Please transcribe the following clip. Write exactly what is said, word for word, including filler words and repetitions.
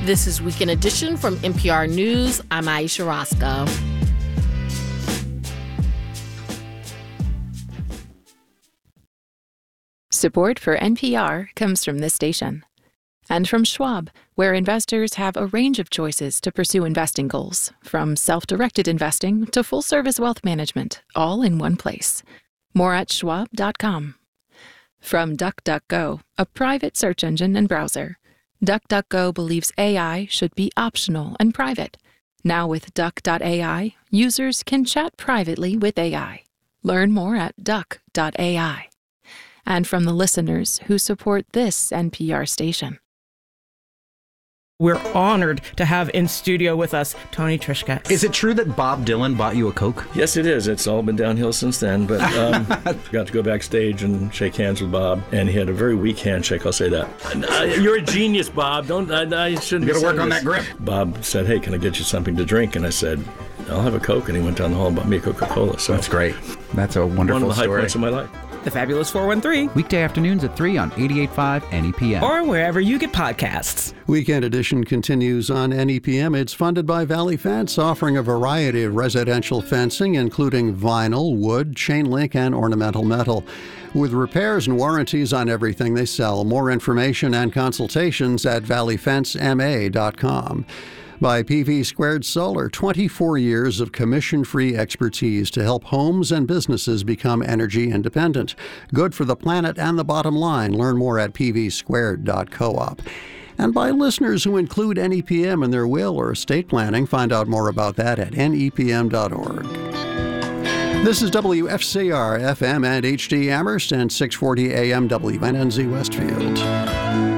This is Weekend Edition from N P R News. I'm Aisha Roscoe. Support for N P R comes from this station and from Schwab, where investors have a range of choices to pursue investing goals, from self-directed investing to full-service wealth management, all in one place. More at schwab dot com. From DuckDuckGo, a private search engine and browser. DuckDuckGo believes A I should be optional and private. Now with Duck dot A I, users can chat privately with A I. Learn more at Duck dot A I. And from the listeners who support this N P R station. We're honored to have in studio with us Tony Trischka. Is it true that Bob Dylan bought you a Coke? Yes, it is. It's all been downhill since then. But um, got to go backstage and shake hands with Bob, and he had a very weak handshake. I'll say that. Uh, you're a genius, Bob. Don't I, I shouldn't. You got to work on this. that grip. Bob said, "Hey, can I get you something to drink?" And I said, "I'll have a Coke." And he went down the hall and bought me a Coca-Cola. So that's great. That's a wonderful one of the high story. points of my life. The Fabulous four one three. Weekday afternoons at three on eighty-eight point five N E P M. Or wherever you get podcasts. Weekend Edition continues on N E P M. It's funded by Valley Fence, offering a variety of residential fencing, including vinyl, wood, chain link, and ornamental metal. With repairs and warranties on everything they sell. More information and consultations at valley fence m a dot com. By P V Squared Solar, twenty-four years of commission-free expertise to help homes and businesses become energy independent. Good for the planet and the bottom line. Learn more at p v squared dot coop. And by listeners who include N E P M in their will or estate planning. Find out more about that at N E P M dot org. This is W F C R F M and H D Amherst and six forty A M W N N Z Westfield.